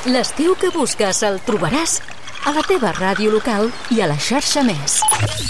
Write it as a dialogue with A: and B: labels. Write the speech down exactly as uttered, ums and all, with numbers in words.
A: L'estiu que busques el trobaràs a la teva ràdio local i a la xarxa Més.